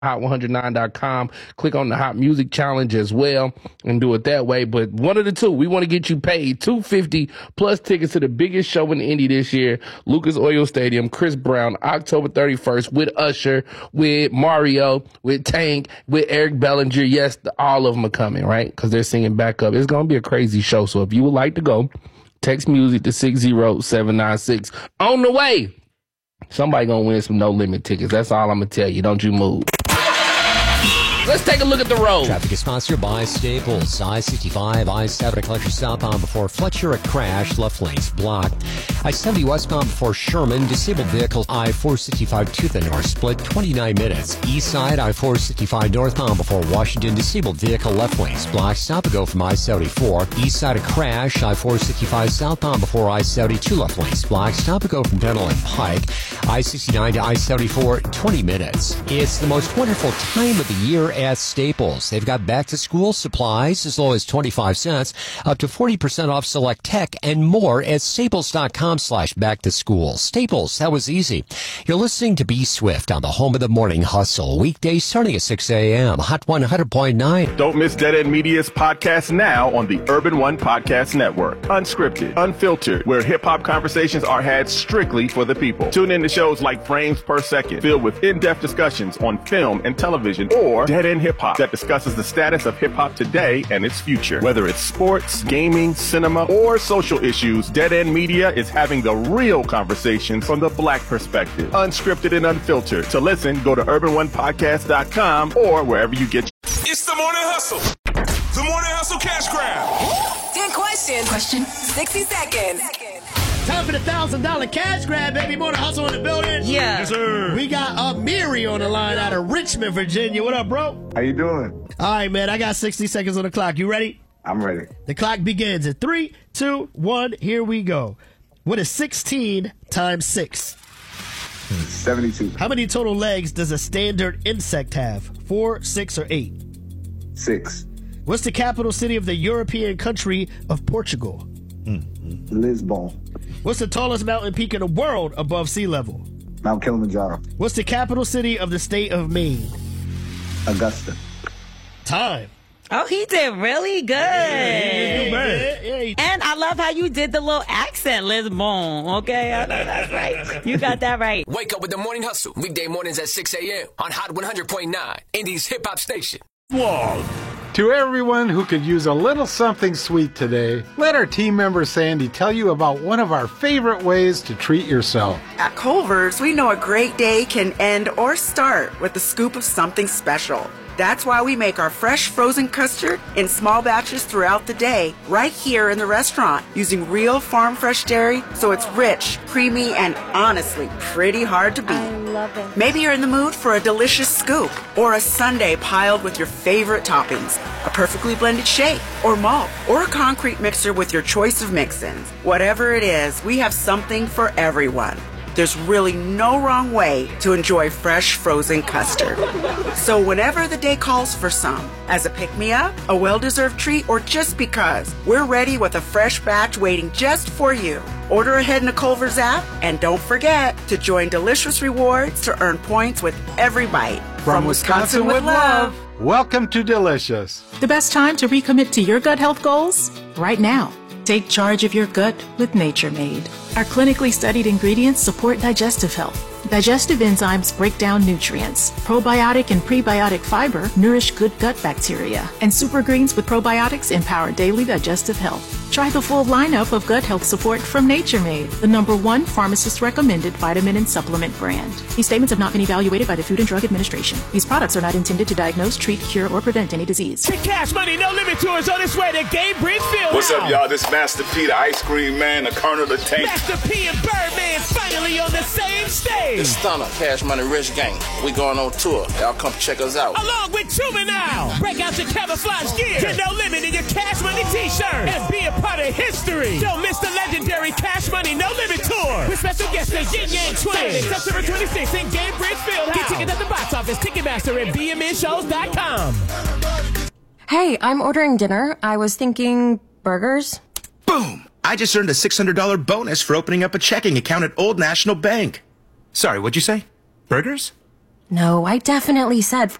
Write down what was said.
hot109.com. Click on the Hot Music Challenge as well and do it that way. But one of the two, we want to get you paid $250 plus tickets to the biggest show in Indy this year, Lucas Oil Stadium, Chris Brown, October 31st with Usher, with Mario, with Tank, with Eric Bellinger. Yes, all of them are coming, right? Because they're singing backup. It's going to be a crazy show. So if you would like to go, text music to 60796. On the way. Somebody going to win some No Limit tickets. That's all I'm going to tell you. Don't you move. Let's take a look at the road. Traffic is sponsored by Staples. I-65, I-70 at Collector southbound before Fletcher, a crash. Left lanes blocked. I-70 westbound before Sherman. Disabled vehicle I-465 to the north split 29 minutes. East side I-465 northbound before Washington. Disabled vehicle left lanes blocked. Stop and go from I-74. East side a crash. I-465 southbound before I-72 left lanes blocked. Stop and go from Dental and Pike. I-69 to I-74 20 minutes. It's the most wonderful time of the year at Staples. They've got back-to-school supplies as low as 25 cents, up to 40% off select tech, and more at staples.com/back-to-school. Staples, that was easy. You're listening to B Swift on the home of the morning hustle, weekdays starting at 6 a.m., Hot 100.9. Don't miss Dead End Media's podcast now on the Urban One Podcast Network. Unscripted, unfiltered, where hip-hop conversations are had strictly for the people. Tune in to shows like Frames Per Second, filled with in-depth discussions on film and television, or Dead End Hip Hop, that discusses the status of hip hop today and its future. Whether it's sports, gaming, cinema, or social issues, Dead End Media is having the real conversations from the black perspective, unscripted and unfiltered. To listen, go to urban1podcast.com or wherever you get. It's the Morning Hustle. The Morning Hustle Cash Grab. 10 questions. Question. 60 seconds. Time for the $1,000 cash grab, baby. Morning hustle in the building. Yeah. Yes, sir. We got Amiri on the line out of Richmond, Virginia. What up, bro? How you doing? All right, man. I got 60 seconds on the clock. You ready? I'm ready. The clock begins at 3, 2, 1. Here we go. What is 16 times 6? 72. How many total legs does a standard insect have? 4, 6, or 8? 6. What's the capital city of the European country of Portugal? Lisbon. What's the tallest mountain peak in the world above sea level? Mount Kilimanjaro. What's the capital city of the state of Maine? Augusta. Time. Oh, he did really good. Yeah. And I love how you did the little accent, Lisbon. Okay, I know that's right. You got that right. Wake up with the Morning Hustle, weekday mornings at 6 a.m. on Hot 100.9, Indy's hip hop station. Long. To everyone who could use a little something sweet today, let our team member Sandy tell you about one of our favorite ways to treat yourself. At Culver's, we know a great day can end or start with a scoop of something special. That's why we make our fresh frozen custard in small batches throughout the day, right here in the restaurant, using real farm fresh dairy, so it's rich, creamy, and honestly pretty hard to beat. I love it. Maybe you're in the mood for a delicious scoop, or a sundae piled with your favorite toppings, a perfectly blended shake, or malt, or a concrete mixer with your choice of mix-ins. Whatever it is, we have something for everyone. There's really no wrong way to enjoy fresh frozen custard. So whenever the day calls for some, as a pick-me-up, a well-deserved treat, or just because, we're ready with a fresh batch waiting just for you. Order ahead in the Culver's app, and don't forget to join Delicious Rewards to earn points with every bite. From Wisconsin with love. Welcome to Delicious. The best time to recommit to your gut health goals? Right now. Take charge of your gut with Nature Made. Our clinically studied ingredients support digestive health. Digestive enzymes break down nutrients. Probiotic and prebiotic fiber nourish good gut bacteria. And super greens with probiotics empower daily digestive health. Try the full lineup of gut health support from Nature Made, the #1 pharmacist-recommended vitamin and supplement brand. These statements have not been evaluated by the Food and Drug Administration. These products are not intended to diagnose, treat, cure, or prevent any disease. The Cash Money No Limit Tour is on its way to Gainbridge Field. What's up, y'all? This Master P, the Ice Cream Man, the Colonel, the Tank. Master P and Birdman finally on the same stage. The Stunner, Cash Money Rich Gang. We going on tour. Y'all come check us out. Along with Juvenile. Break out your camouflage gear. Get No Limit in your Cash Money t-shirt. And be a part of history. Don't miss the legendary Cash Money No Limit Tour. With special guests the Yin Yang Twins. September 26th in Gainbridge Field. Get tickets at the box office, Ticketmaster, and bmnshows.com. Hey, I'm ordering dinner. I was thinking burgers. Boom! I just earned a $600 bonus for opening up a checking account at Old National Bank. Sorry, what'd you say? Burgers? No, I definitely said